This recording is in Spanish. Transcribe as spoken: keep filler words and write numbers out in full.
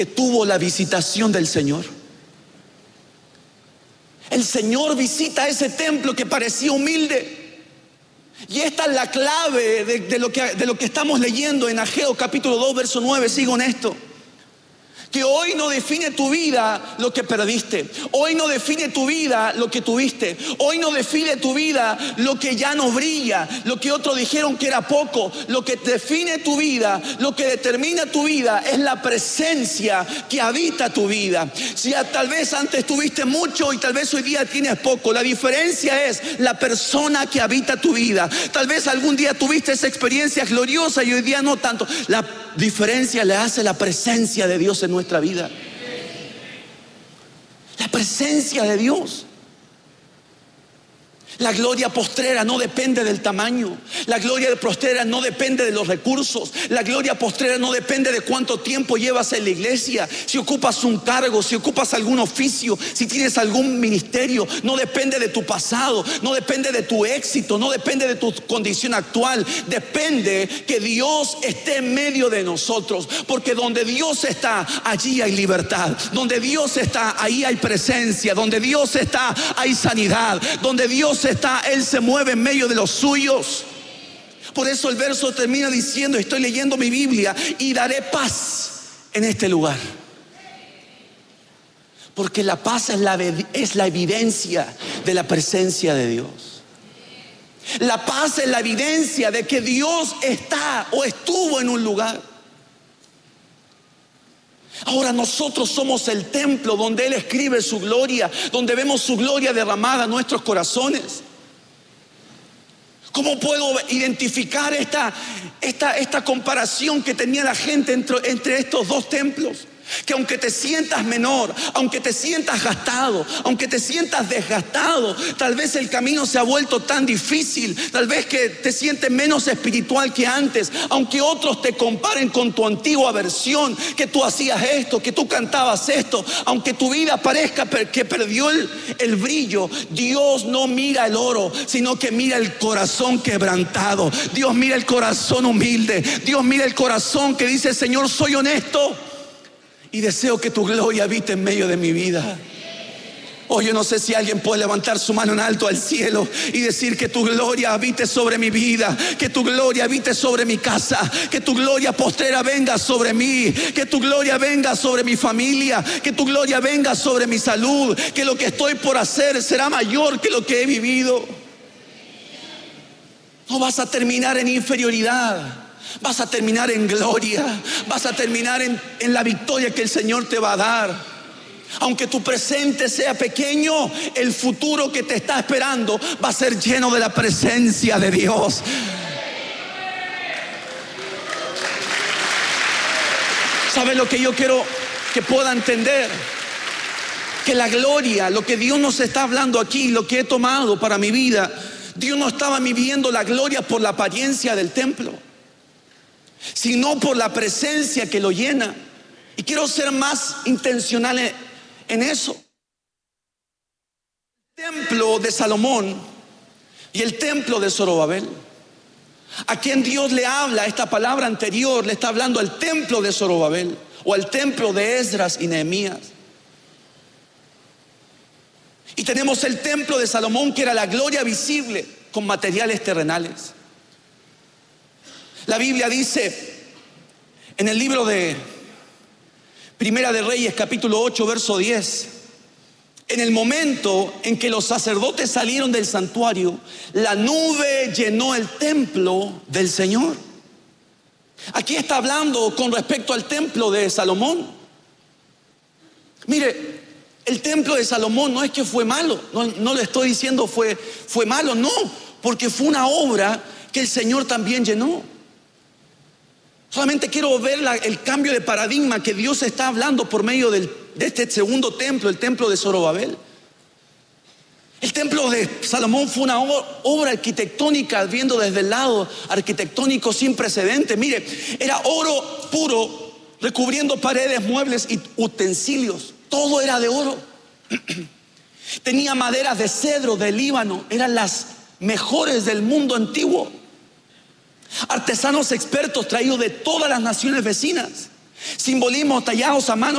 tuvo la visitación del Señor. El Señor visita ese templo que parecía humilde. Y esta es la clave de, de, lo que, de lo que estamos leyendo en Ageo capítulo dos, verso nueve. Sigo en esto. Que hoy no define tu vida lo que perdiste. Hoy no define tu vida lo que tuviste. Hoy no define tu vida lo que ya no brilla, lo que otros dijeron que era poco. Lo que define tu vida, lo que determina tu vida es la presencia que habita tu vida. Si tal vez antes tuviste mucho y tal vez hoy día tienes poco, la diferencia es la persona que habita tu vida. Tal vez algún día tuviste esa experiencia gloriosa y hoy día no tanto. La diferencia le hace la presencia de Dios en nuestra vida. La presencia de Dios. La gloria postrera no depende del tamaño. La gloria postrera no depende de los recursos. La gloria postrera no depende de cuánto tiempo llevas en la iglesia. Si ocupas un cargo, si ocupas algún oficio, si tienes algún ministerio. No depende de tu pasado, no depende de tu éxito, no depende de tu condición actual. Depende que Dios esté en medio de nosotros. Porque donde Dios está, allí hay libertad. Donde Dios está, ahí hay presencia. Donde Dios está, hay sanidad. Donde Dios está, Él se mueve en medio de los suyos. Por eso el verso termina diciendo, estoy leyendo mi Biblia, y daré paz en este lugar. Porque la paz es la, es la evidencia de la presencia de Dios. La paz es la evidencia de que Dios está o estuvo en un lugar. Ahora nosotros somos el templo donde Él escribe su gloria, donde vemos su gloria derramada en nuestros corazones. ¿Cómo puedo identificar esta, esta, esta comparación que tenía la gente entre, entre estos dos templos? Que aunque te sientas menor, aunque te sientas gastado, aunque te sientas desgastado, tal vez el camino se ha vuelto tan difícil, tal vez que te sientes menos espiritual que antes, aunque otros te comparen con tu antigua versión, que tú hacías esto, que tú cantabas esto, aunque tu vida parezca que perdió el, el brillo, Dios no mira el oro, sino que mira el corazón quebrantado. Dios mira el corazón humilde. Dios mira el corazón que dice, Señor, soy honesto y deseo que tu gloria habite en medio de mi vida. Oh, yo no sé si alguien puede levantar su mano en alto al cielo y decir que tu gloria habite sobre mi vida, que tu gloria habite sobre mi casa, que tu gloria postrera venga sobre mí, que tu gloria venga sobre mi familia, que tu gloria venga sobre mi salud, que lo que estoy por hacer será mayor que lo que he vivido. No vas a terminar en inferioridad. Vas a terminar en gloria. Vas a terminar en, en la victoria que el Señor te va a dar. Aunque tu presente sea pequeño, el futuro que te está esperando va a ser lleno de la presencia de Dios. ¿Sabes lo que yo quiero que pueda entender? Que la gloria, lo que Dios nos está hablando aquí, lo que he tomado para mi vida, Dios no estaba viviendo la gloria por la apariencia del templo, sino por la presencia que lo llena. Y quiero ser más intencional en, en eso. El templo de Salomón y el templo de Zorobabel, a quien Dios le habla, esta palabra anterior le está hablando al templo de Zorobabel o al templo de Esdras y Nehemías. Y tenemos el templo de Salomón, que era la gloria visible con materiales terrenales. La Biblia dice en el libro de Primera de Reyes, capítulo ocho, verso diez: en el momento en que los sacerdotes salieron del santuario, la nube llenó el templo del Señor. Aquí está hablando con respecto al templo de Salomón. Mire, el templo de Salomón no es que fue malo, no, no le estoy diciendo fue, fue malo, no, porque fue una obra que el Señor también llenó. Solamente quiero ver la, el cambio de paradigma que Dios está hablando por medio del, de este segundo templo, el templo de Zorobabel. El templo de Salomón fue una obra arquitectónica, viendo desde el lado arquitectónico sin precedentes. Mire, era oro puro, recubriendo paredes, muebles y utensilios. Todo era de oro. Tenía maderas de cedro, de Líbano. Eran las mejores del mundo antiguo. Artesanos expertos traídos de todas las naciones vecinas. Simbolismos tallados a mano